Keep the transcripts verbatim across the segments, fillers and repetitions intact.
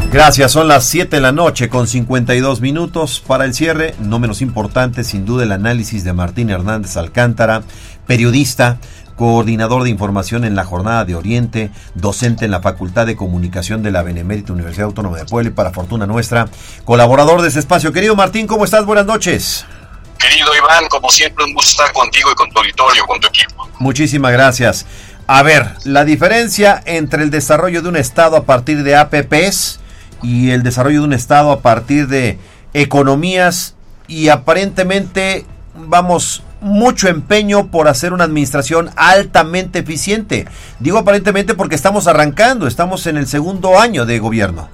Gracias, son las siete de la noche con cincuenta y dos minutos. Para el cierre, no menos importante, sin duda el análisis de Martín Hernández Alcántara, periodista, coordinador de información en la Jornada de Oriente, docente en la Facultad de Comunicación de la Benemérita Universidad Autónoma de Puebla y, para fortuna nuestra, colaborador de este espacio. Querido Martín, ¿cómo estás? Buenas noches. Querido Iván, como siempre, un gusto estar contigo y con tu auditorio, con tu equipo. Muchísimas gracias. A ver, la diferencia entre el desarrollo de un Estado a partir de A P Pes y el desarrollo de un Estado a partir de economías y aparentemente, vamos, mucho empeño por hacer una administración altamente eficiente. Digo aparentemente porque estamos arrancando, estamos en el segundo año de gobierno.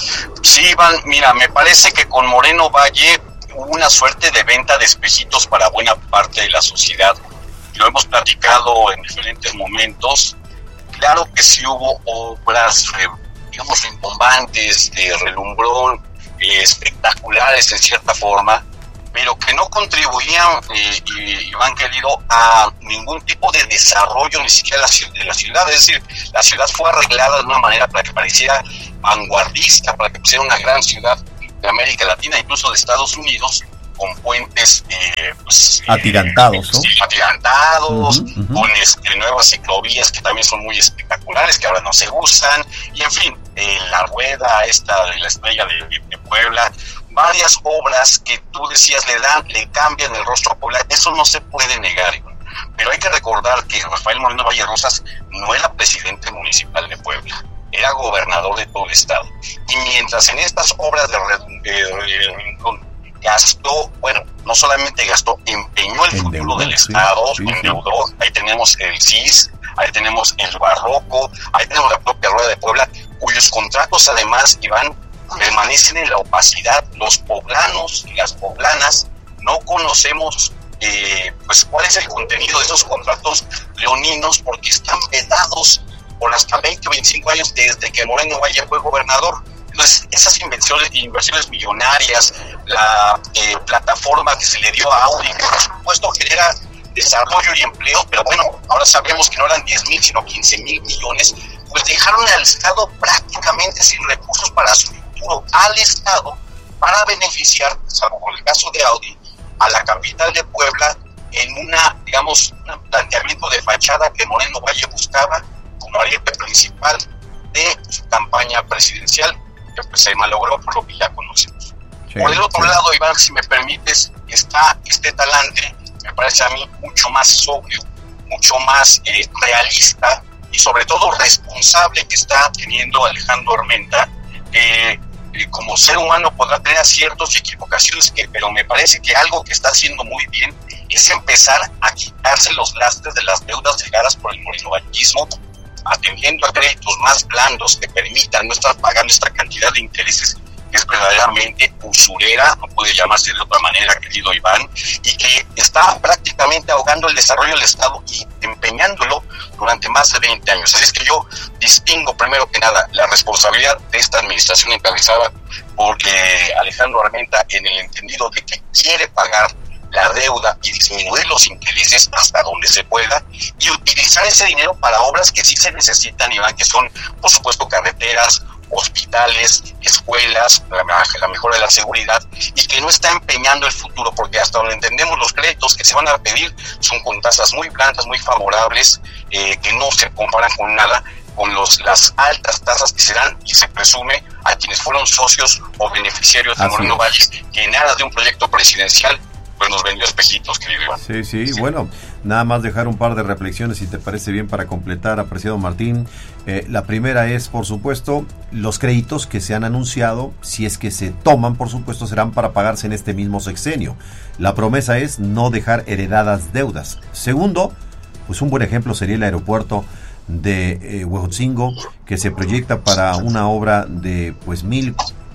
Sí, Iván, mira, me parece que con Moreno Valle hubo una suerte de venta de espejitos para buena parte de la sociedad. Lo hemos platicado en diferentes momentos. Claro que sí hubo obras, digamos, rimbombantes, de relumbrón, eh, espectaculares en cierta forma, pero que no contribuían, eh, Iván querido, a ningún tipo de desarrollo, ni siquiera de la ciudad. Es decir, la ciudad fue arreglada de una manera para que pareciera vanguardista, para que fuera una gran ciudad de América Latina, incluso de Estados Unidos, con puentes eh, pues, atirantados, eh, ¿no? atirantados, uh-huh, uh-huh. con este, nuevas ciclovías que también son muy espectaculares, que ahora no se usan, y en fin, eh, la rueda esta de la estrella de, de Puebla, varias obras que tú decías le dan, le cambian el rostro a Puebla. Eso no se puede negar, pero hay que recordar que Rafael Moreno Valle Rosas no era presidente municipal de Puebla, era gobernador de todo el estado, y mientras en estas obras de, de, de, de gastó, bueno, no solamente gastó, empeñó el futuro endeudó, del Estado, sí, sí, endeudó, sí. Ahí tenemos el C I S, ahí tenemos el Barroco, ahí tenemos la propia Rueda de Puebla, cuyos contratos además, Iván, permanecen en la opacidad. Los poblanos y las poblanas no conocemos eh, pues cuál es el contenido de esos contratos leoninos, porque están vedados por hasta veinte o veinticinco años desde que Moreno Valle fue gobernador. Entonces, esas inversiones, inversiones millonarias, la eh, plataforma que se le dio a Audi, que por supuesto genera desarrollo y empleo, pero bueno, ahora sabemos que no eran diez mil, sino quince mil millones, pues dejaron al Estado prácticamente sin recursos para su futuro, al Estado, para beneficiar, salvo con el caso de Audi, a la capital de Puebla, en una, digamos, un planteamiento de fachada que Moreno Valle buscaba como ariete principal de su campaña presidencial, que pues se malogró por lo que ya conocemos. Sí, por el otro sí. lado, Iván, si me permites, está este talante, me parece a mí mucho más sobrio, mucho más eh, realista y sobre todo responsable que está teniendo Alejandro Armenta. Eh, eh, como ser humano podrá tener aciertos y equivocaciones, que, pero me parece que algo que está haciendo muy bien es empezar a quitarse los lastres de las deudas llegadas por el morenovallismo, atendiendo a créditos más blandos que permitan no estar pagando esta cantidad de intereses que es verdaderamente usurera, no puede llamarse de otra manera, querido Iván, y que está prácticamente ahogando el desarrollo del Estado y empeñándolo durante más de veinte años. Así es que yo distingo primero que nada la responsabilidad de esta administración encabezada por eh, Alejandro Armenta, en el entendido de que quiere pagar la deuda y disminuir los intereses hasta donde se pueda y utilizar ese dinero para obras que sí se necesitan, Iván, que son, por supuesto, carreteras, hospitales, escuelas, la, la mejora de la seguridad, y que no está empeñando el futuro, porque hasta donde entendemos los créditos que se van a pedir son con tasas muy blandas, muy favorables, eh, que no se comparan con nada, con los, las altas tasas que se dan y se presume a quienes fueron socios o beneficiarios de Moreno Valle, que nada de un proyecto presidencial pues nos vendió espejitos, querido Iván. Sí, sí, sí, bueno, nada más dejar un par de reflexiones, si te parece bien, para completar, apreciado Martín. Eh, la primera es, por supuesto, los créditos que se han anunciado, si es que se toman, por supuesto, serán para pagarse en este mismo sexenio. La promesa es no dejar heredadas deudas. Segundo, pues un buen ejemplo sería el aeropuerto de eh, Huejotzingo, que se proyecta para una obra de pues mil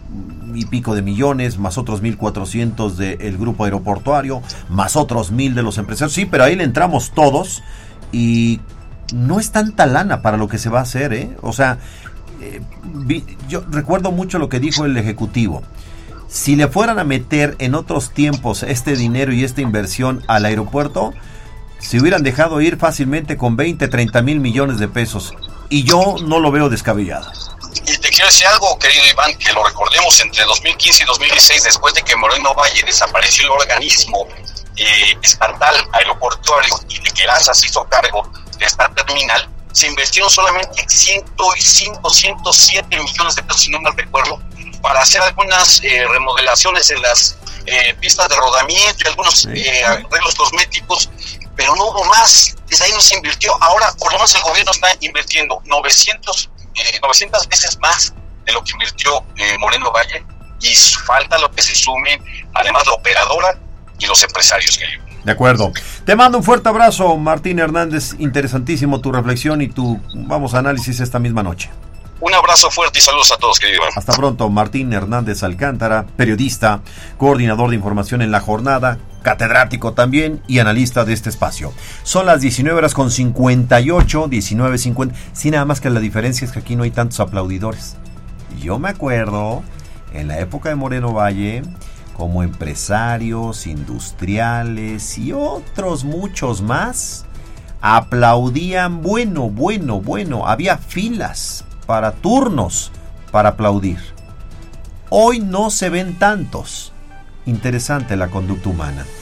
y pico de millones, más otros mil cuatrocientos del grupo aeroportuario, más otros mil de los empresarios. Sí, pero ahí le entramos todos y no es tanta lana para lo que se va a hacer, ¿eh? O sea, eh, vi, yo recuerdo mucho lo que dijo el Ejecutivo. Si le fueran a meter en otros tiempos este dinero y esta inversión al aeropuerto, se hubieran dejado ir fácilmente con veinte, treinta mil millones de pesos. Y yo no lo veo descabellado. Y te quiero decir algo, querido Iván, que lo recordemos, entre dos mil quince y dos mil dieciséis, después de que Moreno Valle desapareció el organismo eh, estatal aeroportuario y de que ASA se hizo cargo de esta terminal, se invirtieron solamente ciento cinco, ciento siete millones de pesos, si no mal recuerdo, para hacer algunas eh, remodelaciones en las eh, pistas de rodamiento y algunos eh, arreglos cosméticos, pero no hubo más. Desde ahí no se invirtió. Ahora, por lo menos el gobierno está invirtiendo novecientas veces más de lo que invirtió eh, Moreno Valle, y falta lo que se sumen, además la operadora y los empresarios, querido. De acuerdo. Te mando un fuerte abrazo, Martín Hernández. Interesantísimo tu reflexión y tu, vamos, análisis esta misma noche. Un abrazo fuerte y saludos a todos, querido. Hasta pronto. Martín Hernández Alcántara, periodista, coordinador de información en La Jornada, catedrático también y analista de este espacio. Son las diecinueve horas con cincuenta y ocho, diecinueve cincuenta. Sí, nada más que la diferencia es que aquí no hay tantos aplaudidores. Yo me acuerdo, en la época de Moreno Valle, como empresarios, industriales y otros muchos más, aplaudían bueno, bueno, bueno. Había filas para turnos para aplaudir. Hoy no se ven tantos. Interesante la conducta humana.